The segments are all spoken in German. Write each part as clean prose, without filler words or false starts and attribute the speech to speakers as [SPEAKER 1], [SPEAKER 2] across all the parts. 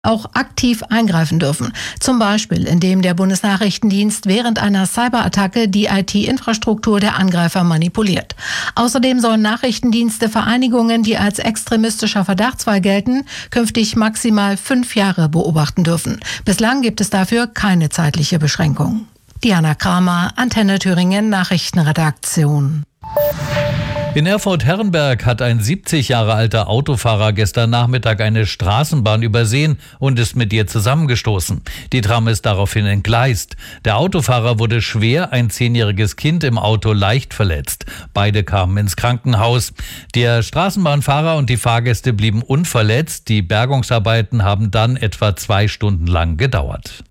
[SPEAKER 1] auch aktiv eingreifen dürfen. Zum Beispiel, indem der Bundesnachrichtendienst während einer Cyberattacke die IT-Infrastruktur der Angreifer manipuliert. Außerdem sollen Nachrichtendienste Vereinigungen, die als extremistischer Verdachtsfall gelten, künftig maximal 5 Jahre beobachten dürfen. Bislang gibt es dafür keine zeitliche Beschränkung. Diana Kramer, Antenne Thüringen Nachrichtenredaktion.
[SPEAKER 2] In Erfurt-Herrenberg hat ein 70 Jahre alter Autofahrer gestern Nachmittag eine Straßenbahn übersehen und ist mit ihr zusammengestoßen. Die Tram ist daraufhin entgleist. Der Autofahrer wurde schwer, ein 10-jähriges Kind im Auto leicht verletzt. Beide kamen ins Krankenhaus. Der Straßenbahnfahrer und die Fahrgäste blieben unverletzt. Die Bergungsarbeiten haben dann etwa 2 Stunden lang gedauert.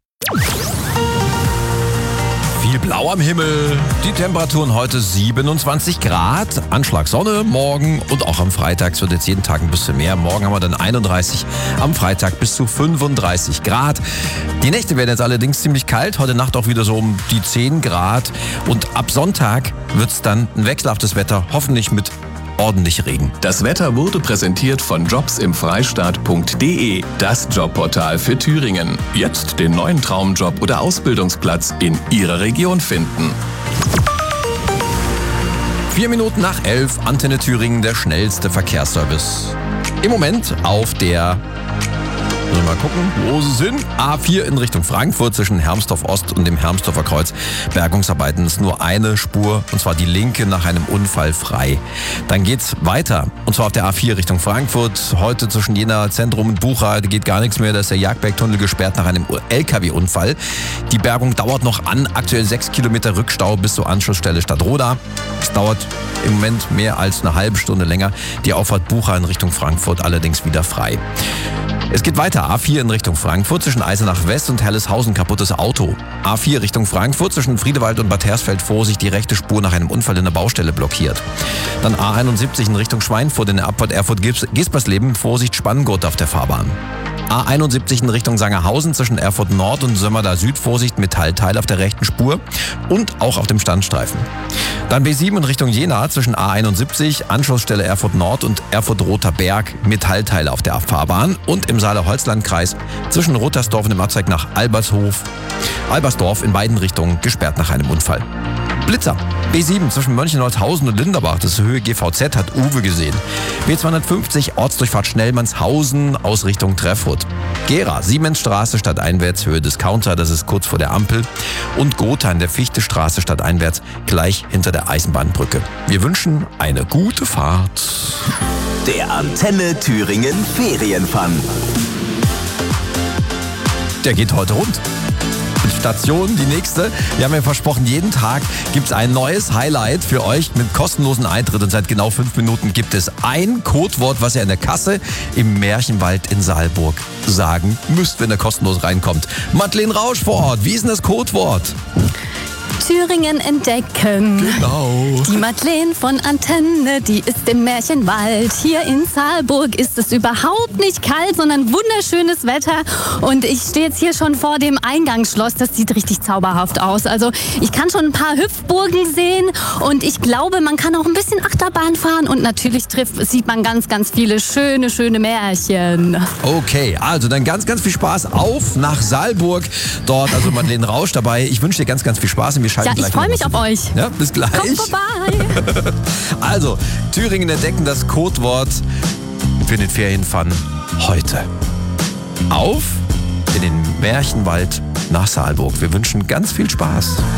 [SPEAKER 3] Viel Blau am Himmel, die Temperaturen heute 27 Grad, Anschlag Sonne morgen und auch am Freitag wird jetzt jeden Tag ein bisschen mehr. Morgen haben wir dann 31, am Freitag bis zu 35 Grad. Die Nächte werden jetzt allerdings ziemlich kalt, heute Nacht auch wieder so um die 10 Grad und ab Sonntag wird es dann ein wechselhaftes Wetter, hoffentlich mit ordentlich Regen.
[SPEAKER 4] Das Wetter wurde präsentiert von jobsimfreistaat.de, das Jobportal für Thüringen. Jetzt den neuen Traumjob oder Ausbildungsplatz in Ihrer Region finden.
[SPEAKER 3] 4 Minuten nach 11, Antenne Thüringen, der schnellste Verkehrsservice. Im Moment auf der, mal gucken, wo sie sind. A4 in Richtung Frankfurt zwischen Hermsdorf Ost und dem Hermsdorfer Kreuz. Bergungsarbeiten ist nur eine Spur, und zwar die linke nach einem Unfall frei. Dann geht's weiter, und zwar auf der A4 Richtung Frankfurt. Heute zwischen Jena Zentrum und Bucha geht gar nichts mehr. Da ist der Jagdbergtunnel gesperrt nach einem LKW-Unfall. Die Bergung dauert noch an. Aktuell 6 Kilometer Rückstau bis zur Anschlussstelle Stadtroda. Es dauert im Moment mehr als eine halbe Stunde länger. Die Auffahrt Bucha in Richtung Frankfurt allerdings wieder frei. Es geht weiter. A4 in Richtung Frankfurt zwischen Eisenach West und Herleshausen kaputtes Auto. A4 Richtung Frankfurt zwischen Friedewald und Bad Hersfeld Vorsicht, die rechte Spur nach einem Unfall in der Baustelle blockiert. Dann A71 in Richtung Schweinfurt in der Abfahrt Erfurt-Gispersleben Vorsicht Spanngurt auf der Fahrbahn. A71 in Richtung Sangerhausen zwischen Erfurt Nord und Sömmerda Süd Vorsicht Metallteil auf der rechten Spur und auch auf dem Standstreifen. Dann B7 in Richtung Jena zwischen A71, Anschlussstelle Erfurt Nord und Erfurt Rother Berg Metallteile auf der Fahrbahn und im Saale-Holzland-Kreis zwischen Rottersdorf und dem Abzweig nach Albersdorf in beiden Richtungen gesperrt nach einem Unfall. Blitzer. B7 zwischen Mönchengladbach und Linderbach, das ist Höhe GVZ, hat Uwe gesehen. B250 Ortsdurchfahrt Schnellmannshausen aus Richtung Treffurt. Gera, Siemensstraße stadteinwärts, Höhe Discounter, das ist kurz vor der Ampel. Und Gotha in der Fichtestraße stadteinwärts, gleich hinter der Eisenbahnbrücke. Wir wünschen eine gute Fahrt.
[SPEAKER 5] Der Antenne Thüringen Ferienfun.
[SPEAKER 3] Der geht heute rund. Station, die nächste. Wir haben ja versprochen, jeden Tag gibt es ein neues Highlight für euch mit kostenlosen Eintritt. Und seit genau 5 Minuten gibt es ein Codewort, was ihr an der Kasse im Märchenwald in Saalburg sagen müsst, wenn ihr kostenlos reinkommt. Madeleine Rausch vor Ort, wie ist denn das Codewort?
[SPEAKER 6] Thüringen entdecken.
[SPEAKER 3] Genau.
[SPEAKER 6] Die Madeleine von Antenne, die ist im Märchenwald. Hier in Saalburg ist es überhaupt nicht kalt, sondern wunderschönes Wetter. Und ich stehe jetzt hier schon vor dem Eingangsschloss. Das sieht richtig zauberhaft aus. Also ich kann schon ein paar Hüpfburgen sehen und ich glaube, man kann auch ein bisschen Achterbahn fahren. Und natürlich sieht man ganz, ganz viele schöne Märchen.
[SPEAKER 3] Okay, also dann ganz, ganz viel Spaß. Auf nach Saalburg. Dort also Madeleine Rausch dabei. Ich wünsche dir ganz, ganz viel Spaß. Und wir schalten
[SPEAKER 6] ich freue mich auf euch.
[SPEAKER 3] Ja, bis gleich.
[SPEAKER 6] Kommt vorbei.
[SPEAKER 3] Also, Thüringen entdecken das Codewort für den Ferienfun heute. Auf in den Märchenwald nach Saalburg. Wir wünschen ganz viel Spaß.